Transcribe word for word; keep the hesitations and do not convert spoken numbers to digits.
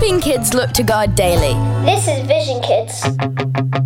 helping kids look to God daily. This is Vision Kids.